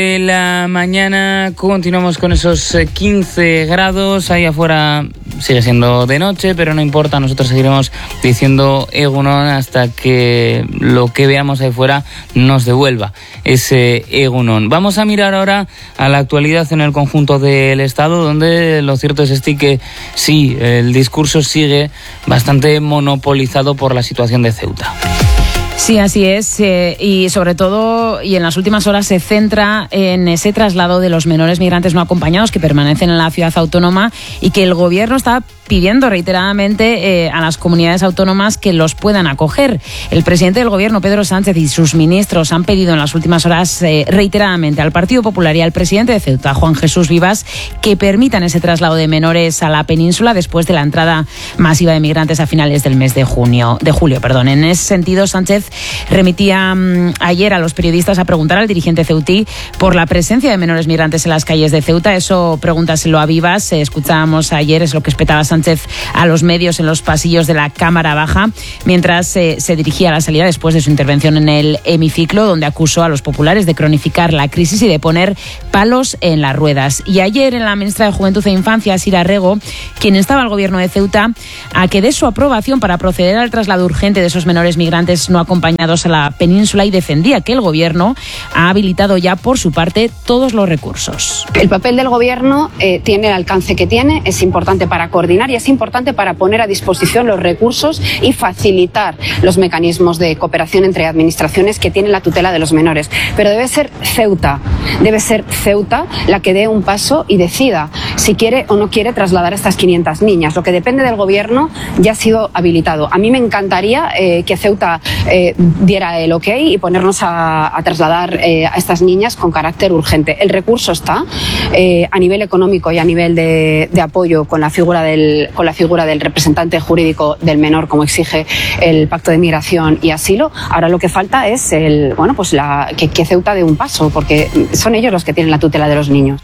En la mañana continuamos con esos 15 grados, ahí afuera sigue siendo de noche, pero no importa, nosotros seguiremos diciendo Egunon hasta que lo que veamos ahí fuera nos devuelva ese Egunon. Vamos a mirar ahora a la actualidad en el conjunto del Estado, donde lo cierto es que sí, el discurso sigue bastante monopolizado por la situación de Ceuta. Sí, así es, y sobre todo, y en las últimas horas se centra en ese traslado de los menores migrantes no acompañados que permanecen en la ciudad autónoma y que el gobierno está pidiendo reiteradamente a las comunidades autónomas que los puedan acoger. El presidente del gobierno, Pedro Sánchez, y sus ministros han pedido en las últimas horas reiteradamente al Partido Popular y al presidente de Ceuta, Juan Jesús Vivas, que permitan ese traslado de menores a la península después de la entrada masiva de migrantes a finales del mes de julio. En ese sentido, Sánchez remitía ayer a los periodistas a preguntar al dirigente ceutí por la presencia de menores migrantes en las calles de Ceuta. Eso pregúntaselo a Vivas. Escuchábamos ayer, es lo que espetaba Sánchez a los medios en los pasillos de la Cámara Baja, mientras se dirigía a la salida después de su intervención en el hemiciclo, donde acusó a los populares de cronificar la crisis y de poner palos en las ruedas. Y ayer la ministra de Juventud e Infancia, Sira Rego, quien instaba al gobierno de Ceuta a que dé su aprobación para proceder al traslado urgente de esos menores migrantes no acompañados a la península, y defendía que el gobierno ha habilitado ya por su parte todos los recursos. El papel del gobierno tiene el alcance que tiene, es importante para coordinar y es importante para poner a disposición los recursos y facilitar los mecanismos de cooperación entre administraciones que tienen la tutela de los menores. Pero debe ser Ceuta la que dé un paso y decida si quiere o no quiere trasladar a estas 500 niñas. Lo que depende del gobierno ya ha sido habilitado. A mí me encantaría que Ceuta diera el ok y ponernos a trasladar a estas niñas con carácter urgente. El recurso está a nivel económico y a nivel de apoyo con la figura del representante jurídico del menor, como exige el Pacto de Migración y Asilo. Ahora lo que falta es que Ceuta dé un paso, porque son ellos los que tienen la tutela de los niños.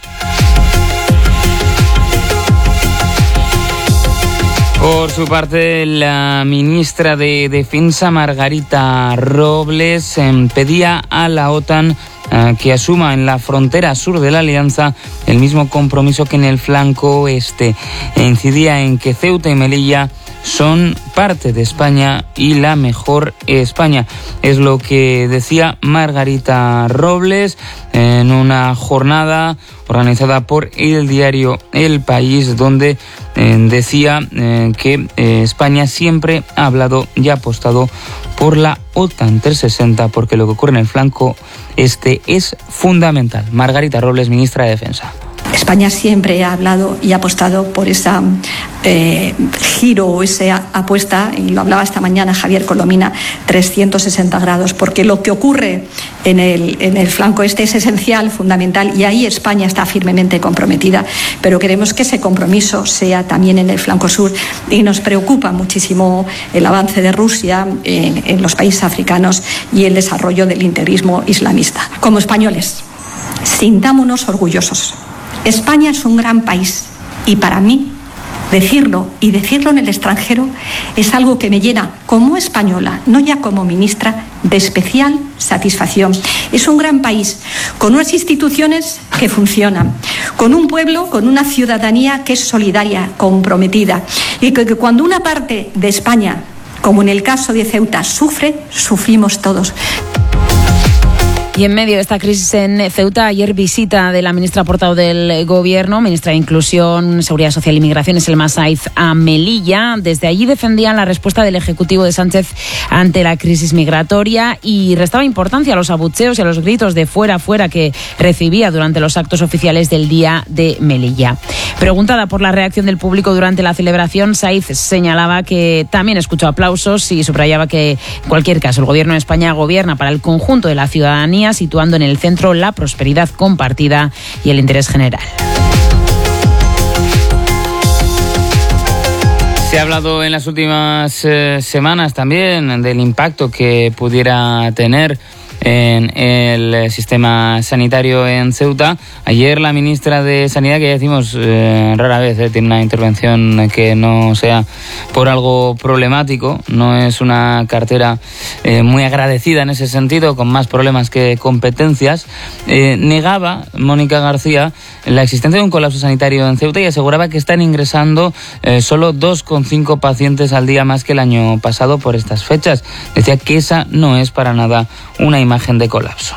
Por su parte, la ministra de Defensa, Margarita Robles, pedía a la OTAN que asuma en la frontera sur de la Alianza el mismo compromiso que en el flanco este. Incidía en que Ceuta y Melilla son parte de España y la mejor España. Es lo que decía Margarita Robles en una jornada organizada por el diario El País, donde decía que España siempre ha hablado y ha apostado por la OTAN 360, porque lo que ocurre en el flanco este es fundamental. Margarita Robles, ministra de Defensa. España siempre ha hablado y ha apostado por esa giro o esa apuesta, y lo hablaba esta mañana Javier Colomina, 360 grados, porque lo que ocurre en el flanco este es esencial, fundamental, y ahí España está firmemente comprometida, pero queremos que ese compromiso sea también en el flanco sur, y nos preocupa muchísimo el avance de Rusia en los países africanos y el desarrollo del integrismo islamista. Como españoles, sintámonos orgullosos. España es un gran país, y para mí decirlo en el extranjero es algo que me llena como española, no ya como ministra, de especial satisfacción. Es un gran país con unas instituciones que funcionan, con un pueblo, con una ciudadanía que es solidaria, comprometida, y que cuando una parte de España, como en el caso de Ceuta, sufre, sufrimos todos. Y en medio de esta crisis en Ceuta, ayer visita de la ministra portavoz del Gobierno, ministra de Inclusión, Seguridad Social y Migraciones, Elma Saiz, a Melilla. Desde allí defendían la respuesta del Ejecutivo de Sánchez ante la crisis migratoria y restaba importancia a los abucheos y a los gritos de fuera, fuera que recibía durante los actos oficiales del Día de Melilla. Preguntada por la reacción del público durante la celebración, Saiz señalaba que también escuchó aplausos y subrayaba que, en cualquier caso, el Gobierno de España gobierna para el conjunto de la ciudadanía, situando en el centro la prosperidad compartida y el interés general. Se ha hablado en las últimas semanas también del impacto que pudiera tener en el sistema sanitario en Ceuta. Ayer la ministra de Sanidad, que ya decimos rara vez tiene una intervención que no sea por algo problemático, no es una cartera muy agradecida en ese sentido, con más problemas que competencias, negaba, Mónica García, la existencia de un colapso sanitario en Ceuta y aseguraba que están ingresando solo 2,5 pacientes al día más que el año pasado por estas fechas. Decía que esa no es para nada una imagen de colapso.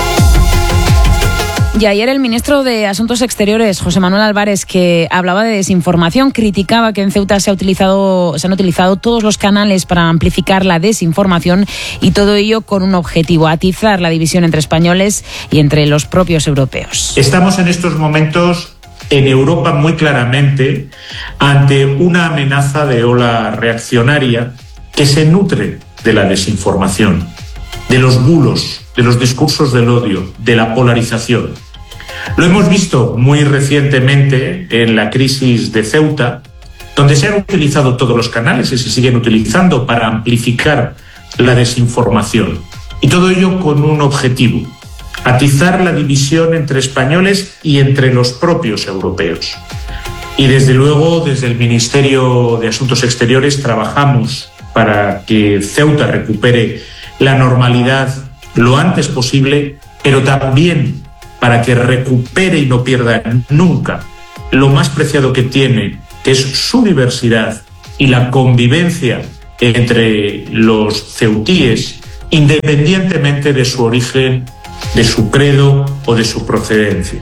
Y ayer el ministro de Asuntos Exteriores, José Manuel Álvarez, que hablaba de desinformación, criticaba que en Ceuta se han utilizado todos los canales para amplificar la desinformación y todo ello con un objetivo: atizar la división entre españoles y entre los propios europeos. Estamos en estos momentos en Europa muy claramente ante una amenaza de ola reaccionaria que se nutre de la desinformación, de los bulos, de los discursos del odio, de la polarización. Lo hemos visto muy recientemente en la crisis de Ceuta, donde se han utilizado todos los canales y se siguen utilizando para amplificar la desinformación. Y todo ello con un objetivo: atizar la división entre españoles y entre los propios europeos. Y desde luego, desde el Ministerio de Asuntos Exteriores trabajamos para que Ceuta recupere la normalidad lo antes posible, pero también para que recupere y no pierda nunca lo más preciado que tiene, que es su diversidad y la convivencia entre los ceutíes, independientemente de su origen, de su credo o de su procedencia.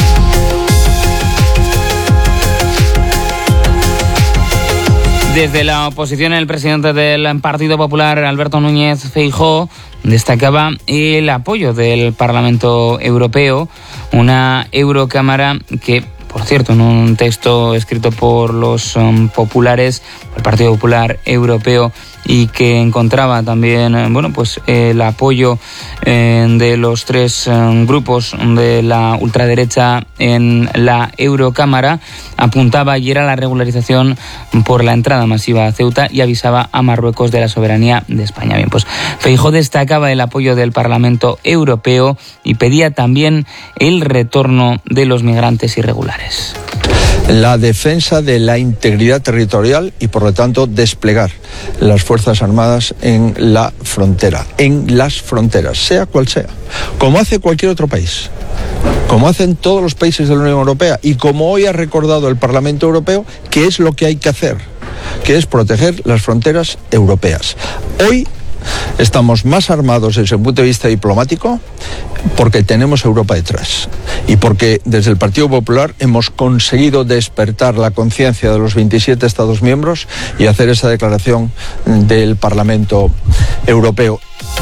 Desde la oposición, el presidente del Partido Popular, Alberto Núñez Feijóo, destacaba el apoyo del Parlamento Europeo, una Eurocámara que, por cierto, en un texto escrito por los populares, el Partido Popular Europeo, y que encontraba también el apoyo de los tres grupos de la ultraderecha en la Eurocámara, apuntaba ayer a la regularización por la entrada masiva a Ceuta y avisaba a Marruecos de la soberanía de España. Bien, pues Feijóo destacaba el apoyo del Parlamento Europeo y pedía también el retorno de los migrantes irregulares. La defensa de la integridad territorial y, por lo tanto, desplegar las Fuerzas Armadas en la frontera, en las fronteras, sea cual sea, como hace cualquier otro país, como hacen todos los países de la Unión Europea y como hoy ha recordado el Parlamento Europeo, que es lo que hay que hacer, que es proteger las fronteras europeas. Hoy estamos más armados desde el punto de vista diplomático porque tenemos Europa detrás y porque desde el Partido Popular hemos conseguido despertar la conciencia de los 27 Estados miembros y hacer esa declaración del Parlamento Europeo.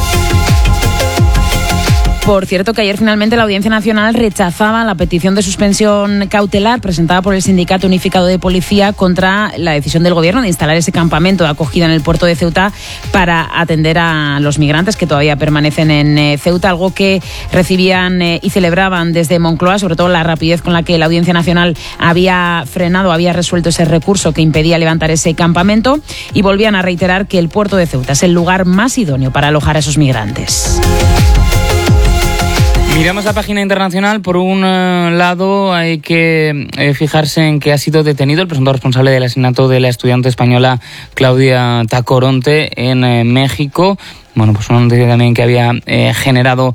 Por cierto, que ayer finalmente la Audiencia Nacional rechazaba la petición de suspensión cautelar presentada por el Sindicato Unificado de Policía contra la decisión del Gobierno de instalar ese campamento de acogida en el puerto de Ceuta para atender a los migrantes que todavía permanecen en Ceuta, algo que recibían y celebraban desde Moncloa, sobre todo la rapidez con la que la Audiencia Nacional había resuelto ese recurso que impedía levantar ese campamento, y volvían a reiterar que el puerto de Ceuta es el lugar más idóneo para alojar a esos migrantes. Miramos la página internacional. Por un lado, hay que fijarse en que ha sido detenido el presunto responsable del asesinato de la estudiante española Claudia Tacoronte en México. Bueno, pues una noticia también que había generado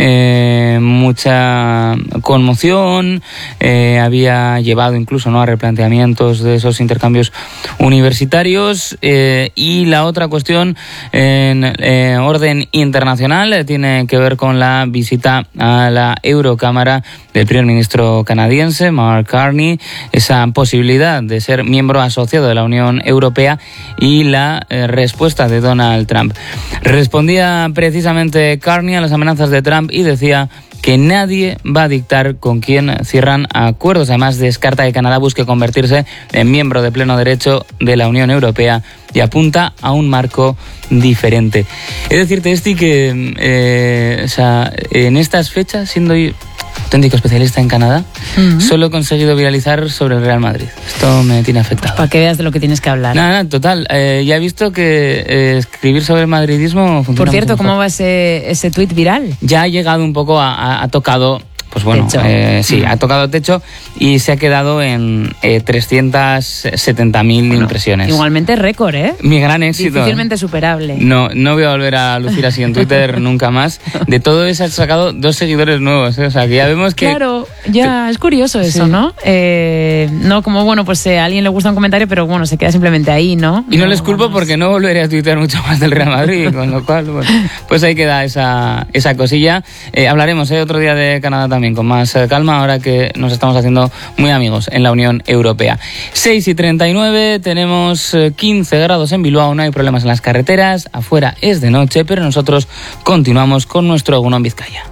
mucha conmoción, había llevado incluso a replanteamientos de esos intercambios universitarios. Y la otra cuestión en orden internacional tiene que ver con la visita a la Eurocámara del primer ministro canadiense, Mark Carney, esa posibilidad de ser miembro asociado de la Unión Europea y la respuesta de Donald Trump. Respondía precisamente Carney a las amenazas de Trump y decía que nadie va a dictar con quién cierran acuerdos. Además, descarta que Canadá busque convertirse en miembro de pleno derecho de la Unión Europea y apunta a un marco diferente. Es decirte, Esti, que en estas fechas, siendo yo auténtico especialista en Canadá, solo he conseguido viralizar sobre el Real Madrid. Esto me tiene afectado. Para que veas de lo que tienes que hablar. Nada, total. Ya he visto que escribir sobre el madridismo funciona. Por cierto, mucho mejor. ¿cómo va ese tuit viral? Ya ha llegado un poco, ha tocado... Pues bueno, sí, ha tocado techo y se ha quedado en 370.000 impresiones. Igualmente récord, ¿eh? Mi gran éxito. Difícilmente superable. No voy a volver a lucir así en Twitter nunca más. De todo eso has sacado 2 seguidores nuevos, ¿eh? O sea, que ya vemos que... Claro, ya es curioso eso, sí. ¿No? No como, bueno, pues a alguien le gusta un comentario, pero bueno, se queda simplemente ahí, ¿no? Y no les culpo porque no volveré a tuitear mucho más del Real Madrid, con lo cual, bueno, pues ahí queda esa cosilla. Hablaremos otro día de Canadá también, con más calma, ahora que nos estamos haciendo muy amigos en la Unión Europea. 6:39, tenemos 15 grados en Bilbao, no hay problemas en las carreteras, afuera es de noche, pero nosotros continuamos con nuestro Egunon en Vizcaya.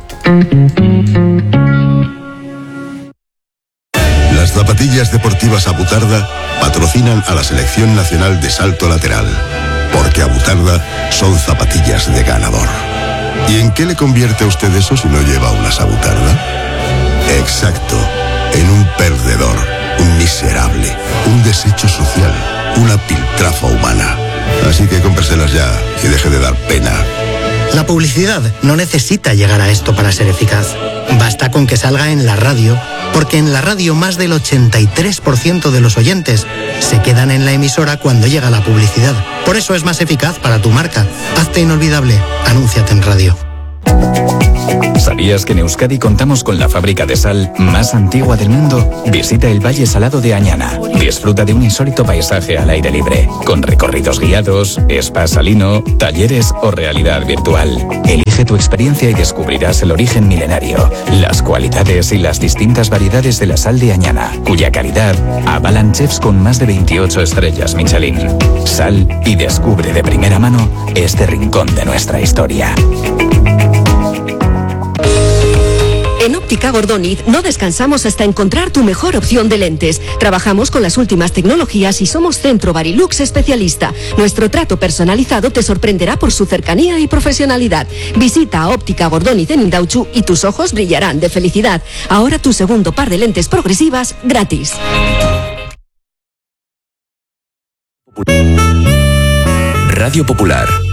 Las zapatillas deportivas Abutarda patrocinan a la Selección Nacional de Salto Lateral, porque Abutarda son zapatillas de ganador. ¿Y en qué le convierte a usted eso si no lleva unas Abutarda? Exacto, en un perdedor, un miserable, un desecho social, una piltrafa humana. Así que cómpreselas ya y deje de dar pena. La publicidad no necesita llegar a esto para ser eficaz. Basta con que salga en la radio, porque en la radio más del 83% de los oyentes se quedan en la emisora cuando llega la publicidad. Por eso es más eficaz para tu marca. Hazte inolvidable. Anúnciate en radio. ¿Sabías que en Euskadi contamos con la fábrica de sal más antigua del mundo? Visita el Valle Salado de Añana. Disfruta de un insólito paisaje al aire libre, con recorridos guiados, spa salino, talleres o realidad virtual. Elige tu experiencia y descubrirás el origen milenario, las cualidades y las distintas variedades de la sal de Añana, cuya calidad avalan chefs con más de 28 estrellas Michelin. Sal y descubre de primera mano este rincón de nuestra historia. En Óptica Gordoniz no descansamos hasta encontrar tu mejor opción de lentes. Trabajamos con las últimas tecnologías y somos Centro Barilux especialista. Nuestro trato personalizado te sorprenderá por su cercanía y profesionalidad. Visita a Óptica Gordoniz en Indautxu y tus ojos brillarán de felicidad. Ahora tu segundo par de lentes progresivas gratis. Radio Popular.